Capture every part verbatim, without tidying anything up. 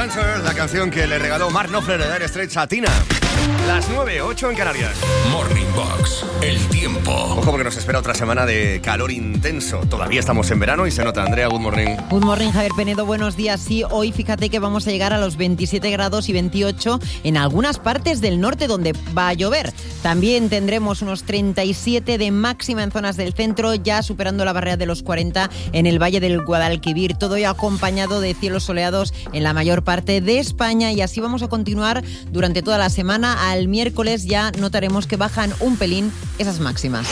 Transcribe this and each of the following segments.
Dancer, la canción que le regaló Mark Knopfler de Dire Straits a Tina. Las nueve, ocho en Canarias. Morning Box, el tiempo. Ojo porque nos espera otra semana de calor intenso. Todavía estamos en verano y se nota. Andrea, good morning. Good morning, Javier Penedo, buenos días. Sí, hoy fíjate que vamos a llegar a los veintisiete grados y veintiocho en algunas partes del norte donde va a llover. También tendremos unos treinta y siete de máxima en zonas del centro, ya superando la barrera de los cuarenta en el Valle del Guadalquivir. Todo ello acompañado de cielos soleados en la mayor parte de España y así vamos a continuar durante toda la semana. Al miércoles ya notaremos que bajan un pelín esas máximas.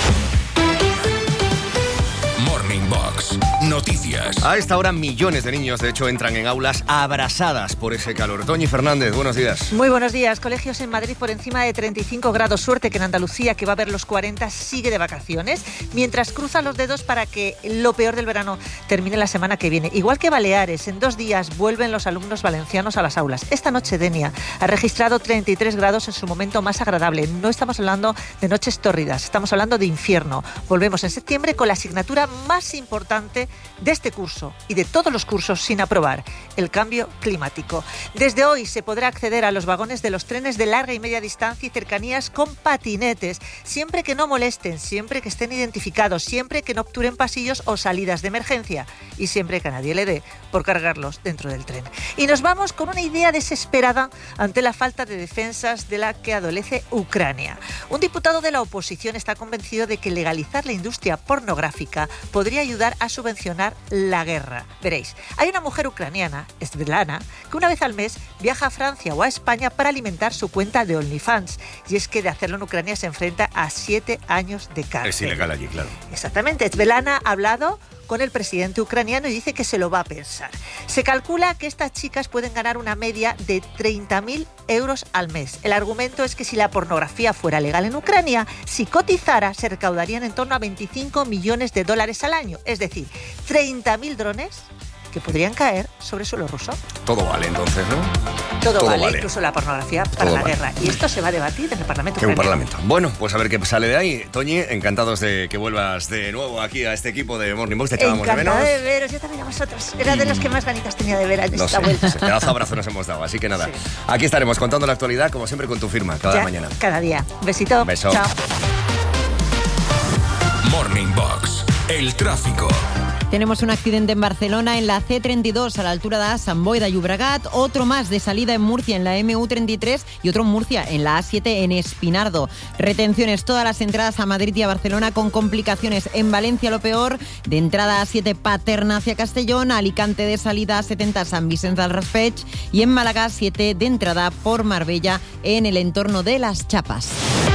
Morning Box, noticias. A esta hora millones de niños, de hecho, entran en aulas abrasadas por ese calor. Toñi Fernández, buenos días. Muy buenos días. Colegios en Madrid por encima de treinta y cinco grados. Suerte que en Andalucía, que va a ver los cuarenta, sigue de vacaciones, mientras cruza los dedos para que lo peor del verano termine la semana que viene. Igual que Baleares, en dos días vuelven los alumnos valencianos a las aulas. Esta noche Denia ha registrado treinta y tres grados en su momento más agradable. No estamos hablando de noches tórridas, estamos hablando de infierno. Volvemos en septiembre con la asignatura más importante de este curso y de todos los cursos sin aprobar, el cambio climático. Desde hoy se podrá acceder a los vagones de los trenes de larga y media distancia y cercanías con patinetes, siempre que no molesten, siempre que estén identificados, siempre que no obturen pasillos o salidas de emergencia y siempre que a nadie le dé por cargarlos dentro del tren. Y nos vamos con una idea desesperada ante la falta de defensas de la que adolece Ucrania. Un diputado de la oposición está convencido de que legalizar la industria pornográfica podría ayudar a subvencionar la guerra. Veréis, hay una mujer ucraniana, Svetlana, que una vez al mes viaja a Francia o a España para alimentar su cuenta de OnlyFans. Y es que de hacerlo en Ucrania se enfrenta a siete años de cárcel. Es ilegal allí, claro. Exactamente. Svetlana ha hablado con el presidente ucraniano y dice que se lo va a pensar. Se calcula que estas chicas pueden ganar una media de treinta mil euros al mes. El argumento es que si la pornografía fuera legal en Ucrania, si cotizara, se recaudarían en torno a veinticinco millones de dólares al año. Es decir, treinta mil drones que podrían caer sobre suelo ruso. Todo vale entonces, ¿no? Todo, Todo vale, vale, incluso la pornografía para Todo la vale. guerra. Y esto se va a debatir en el Parlamento En un ucraniano. parlamento. Bueno, pues a ver qué sale de ahí. Toñi, encantados de que vuelvas de nuevo aquí a este equipo de Morning Box. Te echábamos de Encantada menos. de veros, yo también a vosotros. Era de los que más ganitas tenía de ver en No esta sé, vuelta. pedazo de abrazo nos hemos dado, así que nada. Sí. Aquí estaremos contando la actualidad, como siempre, con tu firma, cada Ya, mañana. cada día. Besito. Beso. Chao. Morning Box, el tráfico. Tenemos un accidente en Barcelona en la ce treinta y dos a la altura de Sant Boi de Llobregat, otro más de salida en Murcia en la eme u treinta y tres y otro en Murcia en la a siete en Espinardo. Retenciones todas las entradas a Madrid y a Barcelona con complicaciones. En Valencia lo peor, de entrada a siete Paterna hacia Castellón, Alicante de salida a setenta Sant Vicent del Raspeig y en Málaga siete de entrada por Marbella en el entorno de Las Chapas.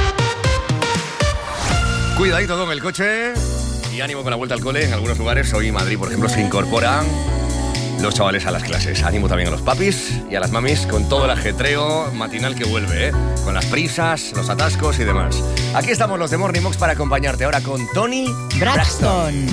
Cuidadito con el coche y ánimo con la vuelta al cole. En algunos lugares, hoy en Madrid, por ejemplo, se incorporan los chavales a las clases. Ánimo también a los papis y a las mamis con todo el ajetreo matinal que vuelve, ¿eh? Con las prisas, los atascos y demás. Aquí estamos los de Morning Box para acompañarte ahora con Toni Braxton.